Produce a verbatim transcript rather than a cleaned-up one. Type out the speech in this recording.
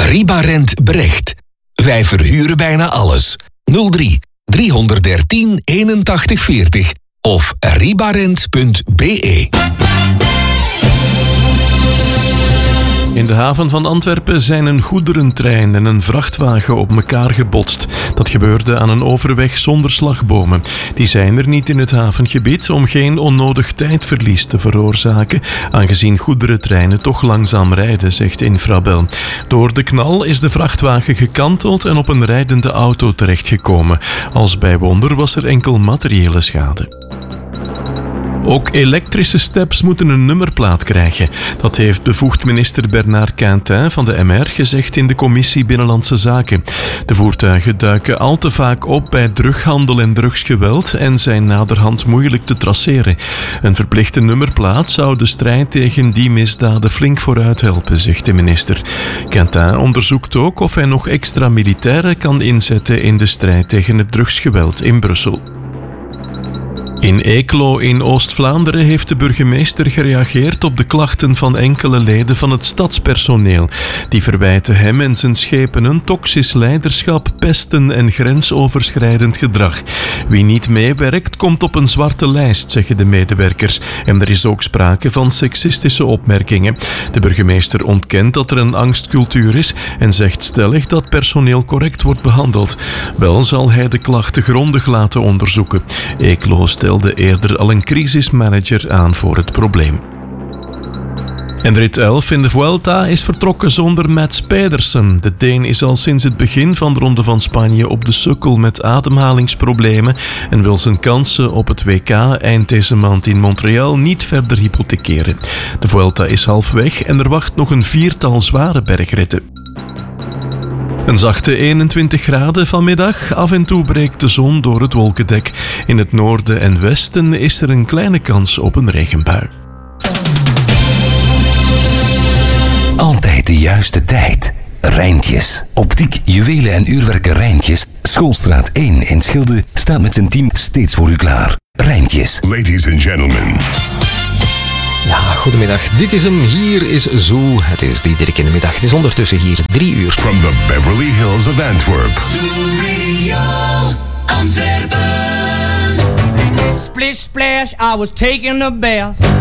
Ribarent Brecht. Wij verhuren bijna alles. nul drie driehonderddertien eenentachtig veertig of ribarent punt b e. In de haven van Antwerpen zijn een goederentrein en een vrachtwagen op elkaar gebotst. Dat gebeurde aan een overweg zonder slagbomen. Die zijn er niet in het havengebied om geen onnodig tijdverlies te veroorzaken, aangezien goederentreinen toch langzaam rijden, zegt Infrabel. Door de knal is de vrachtwagen gekanteld en op een rijdende auto terechtgekomen. Als bij wonder was er enkel materiële schade. Ook elektrische steps moeten een nummerplaat krijgen. Dat heeft bevoegd minister Bernard Quintin van de M R gezegd in de commissie Binnenlandse Zaken. De voertuigen duiken al te vaak op bij drughandel en drugsgeweld en zijn naderhand moeilijk te traceren. Een verplichte nummerplaat zou de strijd tegen die misdaden flink vooruit helpen, zegt de minister. Quintin onderzoekt ook of hij nog extra militairen kan inzetten in de strijd tegen het drugsgeweld in Brussel. In Eeklo in Oost-Vlaanderen heeft de burgemeester gereageerd op de klachten van enkele leden van het stadspersoneel. Die verwijten hem en zijn schepenen toxisch leiderschap, pesten en grensoverschrijdend gedrag. Wie niet meewerkt, komt op een zwarte lijst, zeggen de medewerkers. En er is ook sprake van seksistische opmerkingen. De burgemeester ontkent dat er een angstcultuur is en zegt stellig dat personeel correct wordt behandeld. Wel zal hij de klachten grondig laten onderzoeken. Eeklo stelde eerder al een crisismanager aan voor het probleem. En rit elf in de Vuelta is vertrokken zonder Mats Pedersen. De Deen is al sinds het begin van de Ronde van Spanje op de sukkel met ademhalingsproblemen en wil zijn kansen op het W K eind deze maand in Montreal niet verder hypothekeren. De Vuelta is halfweg en er wacht nog een viertal zware bergritten. Een zachte eenentwintig graden vanmiddag. Af en toe breekt de zon door het wolkendek. In het noorden en westen is er een kleine kans op een regenbui. Altijd de juiste tijd. Rijntjes. Optiek, juwelen en uurwerken Rijntjes. Schoolstraat één in Schilde staat met zijn team steeds voor u klaar. Rijntjes. Ladies and gentlemen. Ja, goedemiddag. Dit is hem. Hier is Zoo. Het is die Dirk in de middag. Het is ondertussen hier drie uur. From the Beverly Hills of Antwerp. Zoo Radio Antwerpen. Splish splash, I was taking a bath.